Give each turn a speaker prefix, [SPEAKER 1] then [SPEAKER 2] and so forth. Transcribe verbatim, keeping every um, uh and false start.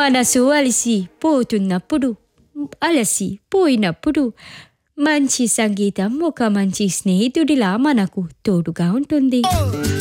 [SPEAKER 1] మనసు అలసి పోతున్నప్పుడు, అలసి పోయినప్పుడు మంచి సంగీతం ఒక మంచి స్నేహితుడిలా మనకు తోడుగా ఉంటుంది.